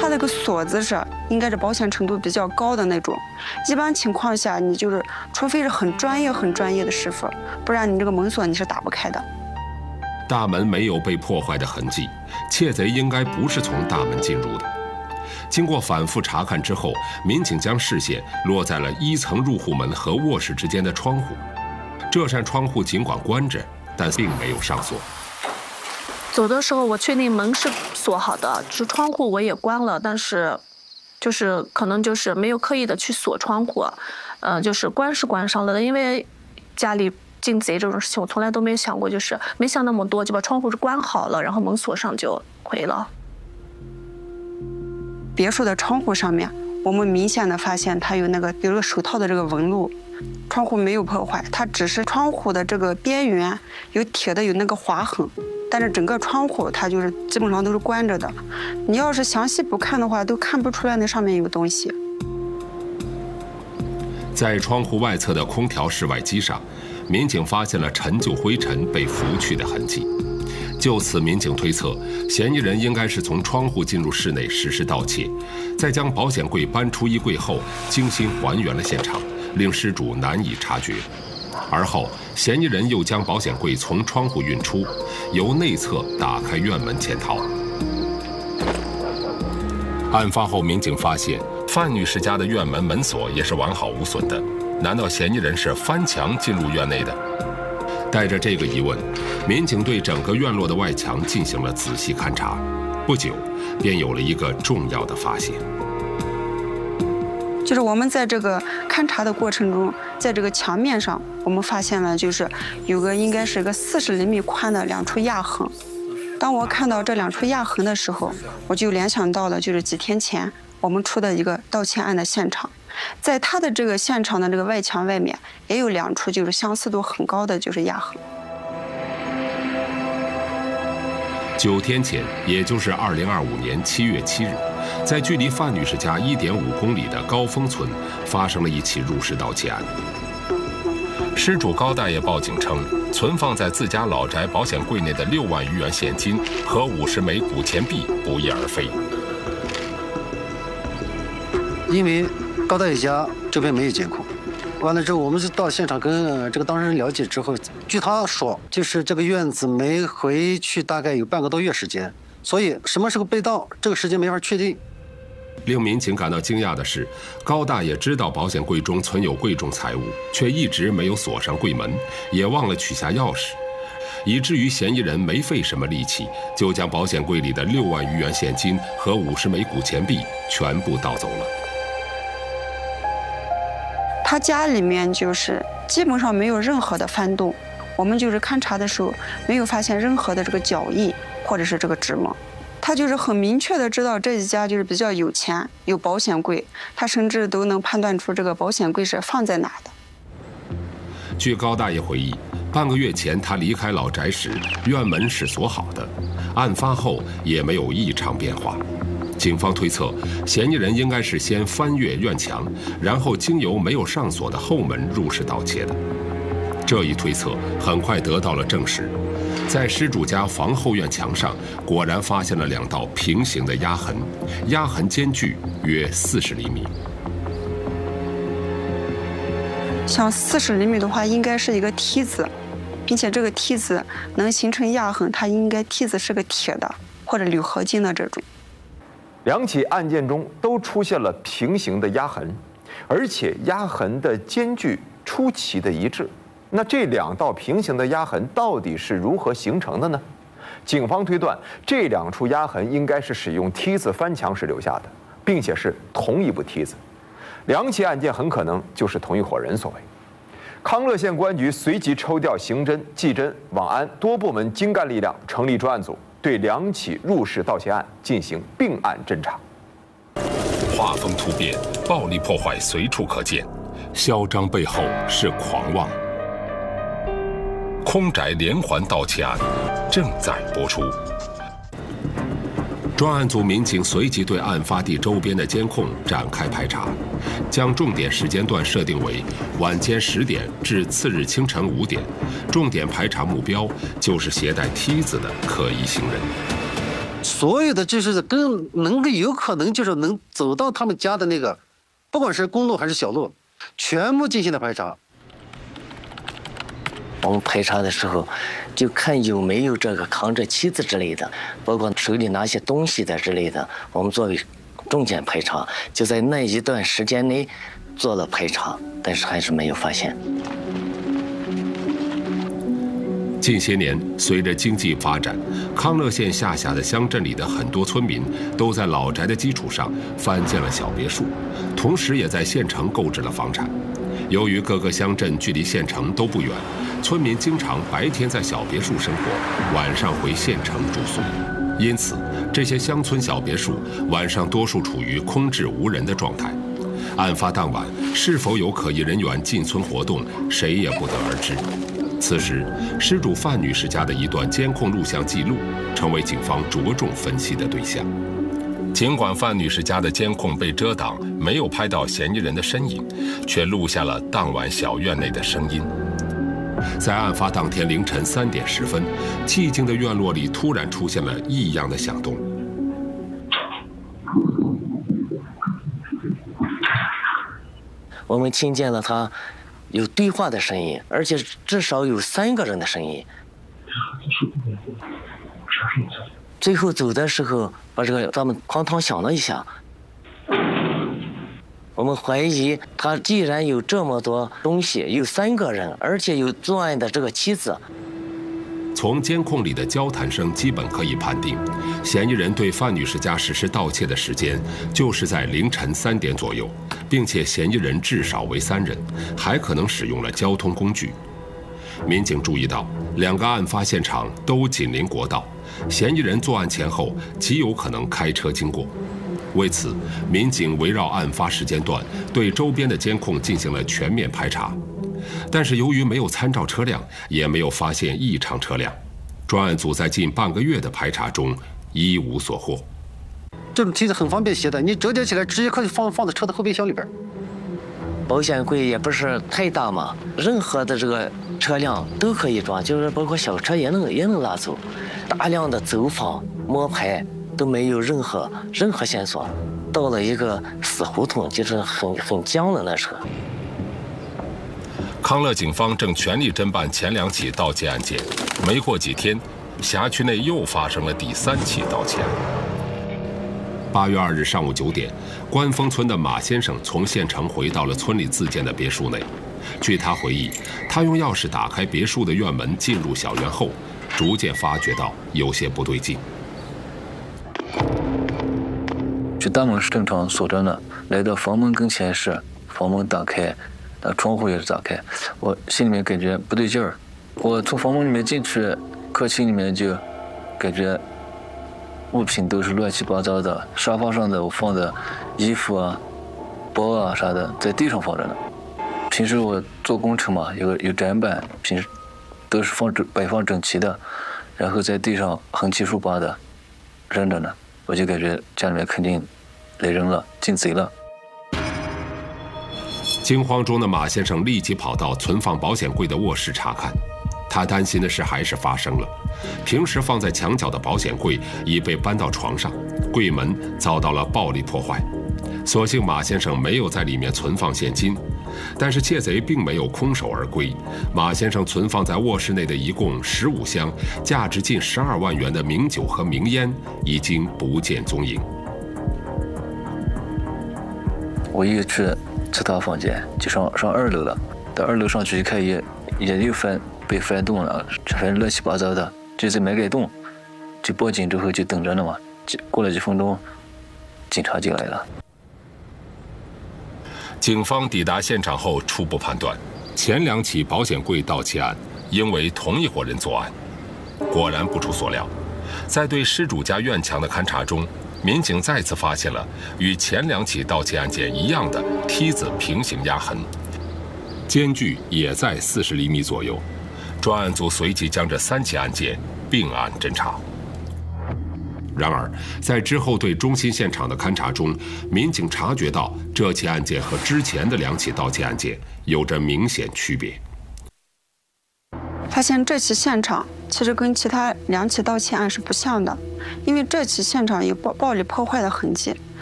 它那个锁子是应该是保险程度比较高的那种。一般情况下，你就是除非是很专业的师傅，不然你这个门锁你是打不开的。 大门没有被破坏的痕迹，窃贼应该不是从大门进入的。经过反复查看之后，民警将视线落在了1层入户门和卧室之间的窗户。这扇窗户尽管关着，但并没有上锁。 走的时候我确定门是锁好的，就是窗户我也关了，但是就是可能就是没有刻意的去锁窗户，就是关是关上了的，因为家里进贼这种事情我从来都没有想过，就是没想那么多，就把窗户是关好了，然后门锁上就回了。 别墅的窗户上面，我们明显的发现它有那个比如手套的这个纹路，窗户没有破坏，它只是窗户的这个边缘有铁的有那个划痕，但是整个窗户它就是基本上都是关着的，你要是详细不看的话，都看不出来那上面有东西。 在窗户外侧的空调室外机上，民警发现了陈旧灰尘被拂去的痕迹。就此，民警推测，嫌疑人应该是从窗户进入室内实施盗窃，在将保险柜搬出衣柜后，精心还原了现场，令失主难以察觉。而后，嫌疑人又将保险柜从窗户运出，由内侧打开院门潜逃。案发后，民警发现范女士家的院门门锁也是完好无损的，难道嫌疑人是翻墙进入院内的？带着这个疑问，民警对整个院落的外墙进行了仔细勘查。不久，便有了一个重要的发现。 就是我们在这个勘查的过程中，在这个墙面上，我们发现了就是有个应该是一个40厘米宽的2处压痕。当我看到这2处压痕的时候，我就联想到了就是几天前我们出的一个盗窃案的现场。在它的这个现场的这个外墙外面也有2处就是相似度很高的就是压痕。 9天前，也就是2025年7月7日，在距离范女士家1.5公里的高峰村发生了一起入室盗窃案。失主高大爷报警称，存放在自家老宅保险柜内的6万余元现金和50枚古钱币不翼而飞。 因为高大爷家这边没有监控，完了之后我们是到现场跟这个当事人了解之后，据他说，就是这个院子没回去大概有半个多月时间，所以什么时候被盗，这个时间没法确定。 令民警感到惊讶的是，高大爷知道保险柜中存有贵重财物，却一直没有锁上柜门，也忘了取下钥匙，以至于嫌疑人没费什么力气，就将保险柜里的6万余元现金和50枚古钱币全部盗走了。 他家里面就是基本上没有任何的翻动，我们就是勘查的时候没有发现任何的这个脚印或者是这个指纹。他就是很明确的知道这一家就是比较有钱，有保险柜，他甚至都能判断出这个保险柜是放在哪的。 据高大爷回忆，半个月前他离开老宅时，院门是锁好的，案发后也没有异常变化。警方推测，嫌疑人应该是先翻越院墙，然后经由没有上锁的后门入室盗窃的。这一推测很快得到了证实，在失主家房后院墙上，果然发现了2道平行的压痕，压痕间距约40厘米。 像40厘米的话，应该是一个梯子，并且这个梯子能形成压痕，它应该梯子是个铁的或者铝合金的这种。 2起案件中都出现了平行的压痕，而且压痕的间距出奇的一致。那这2道平行的压痕到底是如何形成的呢？警方推断，这2处压痕应该是使用梯子翻墙时留下的，并且是同一部梯子。2起案件很可能就是同一伙人所为。康乐县公安局随即抽调刑侦、技侦、网安多部门精干力量，成立专案组，对2起入室盗窃案进行并案侦查。 画风突变，暴力破坏随处可见，嚣张背后是狂妄。空宅连环盗窃案正在播出。专案组民警随即对案发地周边的监控展开排查，将重点时间段设定为晚间10点至次日清晨5点，重点排查目标就是携带梯子的可疑行人。 所有的就是跟能够有可能就是能走到他们家的那个，不管是公路还是小路，全部进行了排查。 我们排查的时候，就看有没有这个扛着旗子之类的，包括手里拿些东西的之类的，我们作为重点排查，就在那一段时间内做了排查，但是还是没有发现。 近些年，随着经济发展，康乐县下辖的乡镇里的很多村民都在老宅的基础上翻建了小别墅，同时也在县城购置了房产。由于各个乡镇距离县城都不远，村民经常白天在小别墅生活，晚上回县城住宿。因此，这些乡村小别墅晚上多数处于空置无人的状态。案发当晚，是否有可疑人员进村活动，谁也不得而知。此时，失主范女士家的一段监控录像记录成为警方着重分析的对象。尽管范女士家的监控被遮挡，没有拍到嫌疑人的身影，却录下了当晚小院内的声音。在案发当天凌晨3点10分，寂静的院落里突然出现了异样的响动。 我们听见了他有对话的声音，而且至少有3个人的声音。最后走的时候，把这个咱们哐当响了一下。我们怀疑他既然有这么多东西，有3个人，而且有作案的这个妻子。 从监控里的交谈声基本可以判定，嫌疑人对范女士家实施盗窃的时间就是在凌晨3点左右，并且嫌疑人至少为3人，还可能使用了交通工具。民警注意到，2个案发现场都紧邻国道，嫌疑人作案前后极有可能开车经过。为此，民警围绕案发时间段对周边的监控进行了全面排查，但是由于没有参照车辆，也没有发现异常车辆。专案组在近半个月的排查中一无所获。 这种梯子很方便携带，你折叠起来直接可以放在车的后备箱里边。 保险柜也不是太大嘛，任何的这个车辆都可以装，就是包括小车也能拉走。大量的走访摸排都没有任何线索，到了一个死胡同，就是很僵的那车。 康乐警方正全力侦办前2起盗窃案件，没过几天，辖区内又发生了第3起盗窃案。8月2日上午9点，关峰村的马先生从县城回到了村里自建的别墅内。据他回忆，他用钥匙打开别墅的院门，进入小院后，逐渐发觉到有些不对劲。 这大门是正常锁着呢，来到房门跟前时，房门打开，窗户也是打开，我心里面感觉不对劲儿。我从房门里面进去，客厅里面就感觉物品都是乱七八糟的，沙发上的我放的衣服啊、包啊啥的，在地上放着呢。平时我做工程嘛，有展板，平时都是摆放整齐的，然后在地上横七竖八的扔着呢。我就感觉家里面肯定来人了，进贼了。 惊慌中的马先生立即跑到存放保险柜的卧室查看，他担心的事还是发生了。平时放在墙角的保险柜已被搬到床上，柜门遭到了暴力破坏。所幸马先生没有在里面存放现金，但是窃贼并没有空手而归。马先生存放在卧室内的一共15箱，价值近12万元的名酒和名烟已经不见踪影。 我一去他房间，就上2楼了。到2楼上去一看，也又被翻动了，反正乱七八糟的，就在没改动。就报警之后就等着呢嘛，过了几分钟，警察就来了。 警方抵达现场后，初步判断，前2起保险柜盗窃案应为同一伙人作案。果然不出所料，在对失主家院墙的勘查中，民警再次发现了与前2起盗窃案件一样的梯子平行压痕，间距也在40厘米左右。专案组随即将这3起案件并案侦查。然而，在之后对中心现场的勘查中，民警察觉到这起案件和之前的2起盗窃案件有着明显区别。 发现这起现场其实跟其他2起盗窃案是不像的，因为这起现场有暴力破坏的痕迹。